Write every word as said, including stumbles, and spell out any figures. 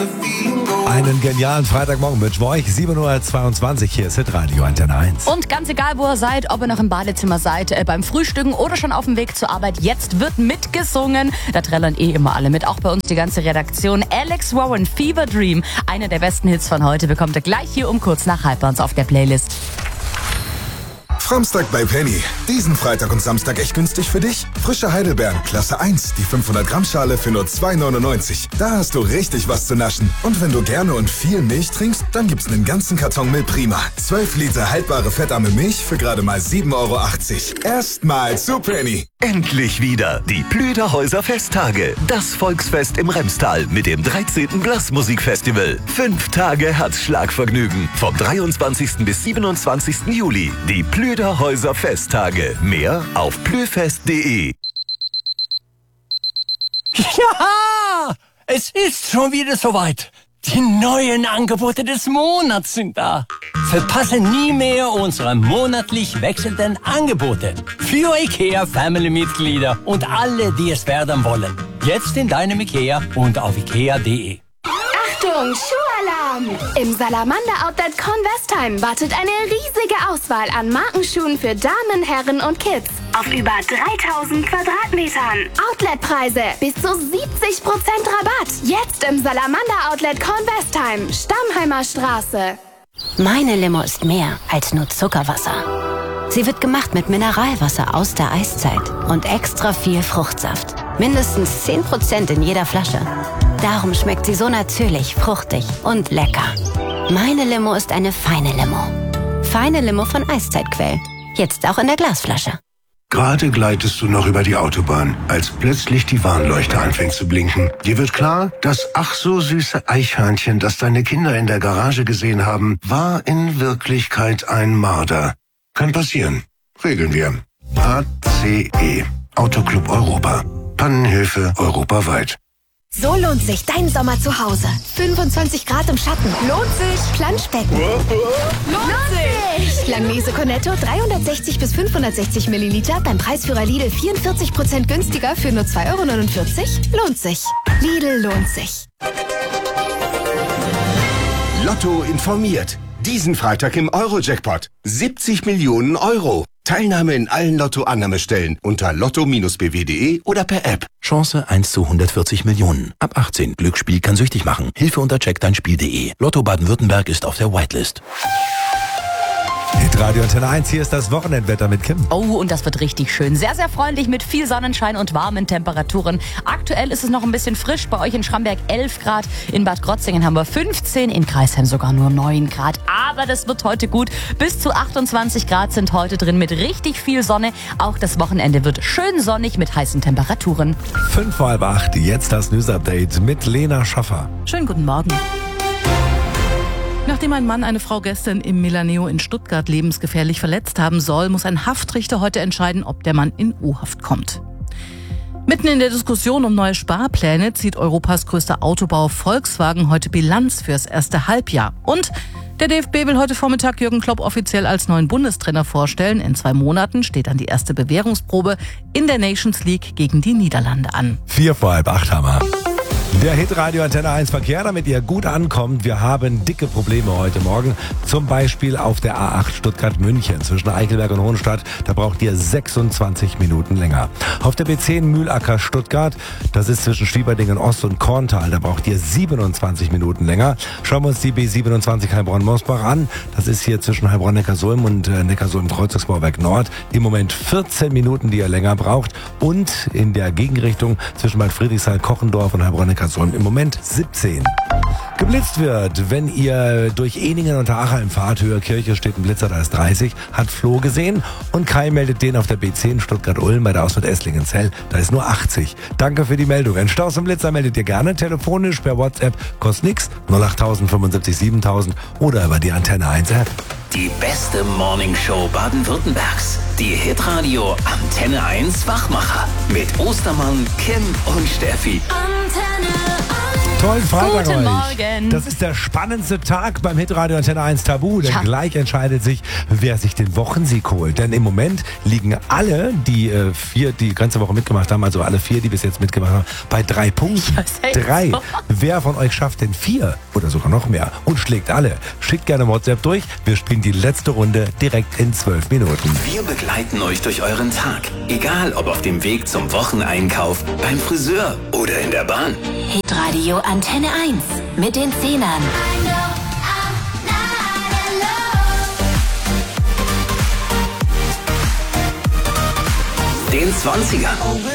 Einen genialen Freitagmorgen wünschen wir euch. sieben Uhr zweiundzwanzig, hier ist Hitradio Antenne eins. Und ganz egal, wo ihr seid, ob ihr noch im Badezimmer seid, äh, beim Frühstücken oder schon auf dem Weg zur Arbeit, jetzt wird mitgesungen. Da trällern eh immer alle mit, auch bei uns die ganze Redaktion. Alex Warren, Fever Dream, einer der besten Hits von heute, bekommt ihr gleich hier um kurz nach halb bei uns auf der Playlist. Samstag bei Penny. Diesen Freitag und Samstag echt günstig für dich? Frische Heidelbeeren, Klasse eins, die fünfhundert Gramm Schale für nur zwei neunundneunzig. Da hast du richtig was zu naschen. Und wenn du gerne und viel Milch trinkst, dann gibt's einen ganzen Karton Milch Prima. zwölf Liter haltbare fettarme Milch für gerade mal sieben Euro achtzig. Erstmal zu Penny. Endlich wieder die Plüderhäuser Festtage. Das Volksfest im Remstal mit dem dreizehnten Blasmusikfestival. Fünf Tage Herzschlagvergnügen. Vom dreiundzwanzigsten bis siebenundzwanzigsten Juli. Die Plüderhäuser Festtage. Mehr auf plüfest punkt de. Ja, es ist schon wieder soweit. Die neuen Angebote des Monats sind da. Verpasse nie mehr unsere monatlich wechselnden Angebote. Für IKEA Family-Mitglieder und alle, die es werden wollen. Jetzt in deinem IKEA und auf ikea punkt de. Achtung, Schuhalarm! Im Salamander Outlet Kornwestheim wartet eine riesige Auswahl an Markenschuhen für Damen, Herren und Kids. Auf über dreitausend Quadratmetern. Outletpreise bis zu siebzig Prozent Rabatt. Jetzt im Salamander Outlet Kornwestheim, Stammheimer Straße. Meine Limo ist mehr als nur Zuckerwasser. Sie wird gemacht mit Mineralwasser aus der Eiszeit und extra viel Fruchtsaft. Mindestens zehn Prozent in jeder Flasche. Darum schmeckt sie so natürlich, fruchtig und lecker. Meine Limo ist eine feine Limo. Feine Limo von Eiszeitquell. Jetzt auch in der Glasflasche. Gerade gleitest du noch über die Autobahn, als plötzlich die Warnleuchte anfängt zu blinken. Dir wird klar, das ach so süße Eichhörnchen, das deine Kinder in der Garage gesehen haben, war in Wirklichkeit ein Marder. Kann passieren. Regeln wir. A C E. Autoclub Europa. Pannenhilfe europaweit. So lohnt sich dein Sommer zu Hause. fünfundzwanzig Grad im Schatten. Lohnt sich. Planschbecken. Lohnt sich. Langnese Cornetto dreihundertsechzig bis fünfhundertsechzig Milliliter beim Preisführer Lidl vierundvierzig Prozent günstiger für nur zwei Euro neunundvierzig. Lohnt sich. Lidl lohnt sich. Lotto informiert. Diesen Freitag im Euro-Jackpot. siebzig Millionen Euro. Teilnahme in allen Lotto-Annahmestellen unter lotto Bindestrich b w punkt de oder per App. Chance eins zu hundertvierzig Millionen. Ab achtzehn. Glücksspiel kann süchtig machen. Hilfe unter check dein spiel punkt de. Lotto Baden-Württemberg ist auf der Whitelist. Hitradio Antenne eins, hier ist das Wochenendwetter mit Kim. Oh, und das wird richtig schön. Sehr, sehr freundlich mit viel Sonnenschein und warmen Temperaturen. Aktuell ist es noch ein bisschen frisch. Bei euch in Schramberg elf Grad, in Bad Krotzingen haben wir fünfzehn, in Kreisheim sogar nur neun Grad. Aber das wird heute gut. Bis zu achtundzwanzig Grad sind heute drin mit richtig viel Sonne. Auch das Wochenende wird schön sonnig mit heißen Temperaturen. Fünf vor halb acht, jetzt das News-Update mit Lena Schaffer. Schönen guten Morgen. Nachdem ein Mann eine Frau gestern im Milaneo in Stuttgart lebensgefährlich verletzt haben soll, muss ein Haftrichter heute entscheiden, ob der Mann in U-Haft kommt. Mitten in der Diskussion um neue Sparpläne zieht Europas größter Autobauer Volkswagen heute Bilanz fürs erste Halbjahr. Und der D F B will heute Vormittag Jürgen Klopp offiziell als neuen Bundestrainer vorstellen. In zwei Monaten steht dann die erste Bewährungsprobe in der Nations League gegen die Niederlande an. Vier vor halb acht haben wir. Der Hitradio Antenne eins Verkehr, damit ihr gut ankommt. Wir haben dicke Probleme heute Morgen. Zum Beispiel auf der A acht Stuttgart-München zwischen Eichelberg und Hohenstadt. Da braucht ihr sechsundzwanzig Minuten länger. Auf der B zehn Mühlacker-Stuttgart, das ist zwischen Schwieberdingen Ost und Korntal. Da braucht ihr siebenundzwanzig Minuten länger. Schauen wir uns die B siebenundzwanzig Heilbronn-Mosbach an. Das ist hier zwischen Heilbronn-Neckarsulm und äh, Neckarsulm-Kreuzungsbauwerk Nord. Im Moment vierzehn Minuten, die ihr länger braucht. Und in der Gegenrichtung zwischen Bad Friedrichshain-Kochendorf und Heilbronn-Neckarsulm im Moment siebzehn. Geblitzt wird, wenn ihr durch Eningen und Achheim fahrt, Höhe Kirche steht ein Blitzer, da ist dreißig, hat Flo gesehen und Kai meldet den auf der B zehn Stuttgart-Ulm bei der Ausfahrt Esslingen-Zell, da ist nur achtzig. Danke für die Meldung. Ein Stau zum Blitzer meldet ihr gerne telefonisch per WhatsApp, kostet nix, null acht null null fünfundsiebzig siebentausend oder über die Antenne eins App. Die beste Morningshow Baden-Württembergs. Die Hitradio Antenne eins Wachmacher mit Ostermann, Kim und Steffi. Antenne eins. Tollen Freitag Guten euch. Morgen. Das ist der spannendste Tag beim Hitradio Antenne eins Tabu, denn Ja. gleich entscheidet sich, wer sich den Wochensieg holt. Denn im Moment liegen alle, die äh, vier, die ganze Woche mitgemacht haben, also alle vier, die bis jetzt mitgemacht haben, bei drei Punkten. Ja, ist echt drei. so. Wer von euch schafft denn vier oder sogar noch mehr und schlägt alle? Schickt gerne WhatsApp durch. Wir spielen die letzte Runde direkt in zwölf Minuten. Wir begleiten euch durch euren Tag. Egal ob auf dem Weg zum Wocheneinkauf, beim Friseur oder in der Bahn. Hitradio Antenne eins mit den Zehnern. Den Zwanzigern.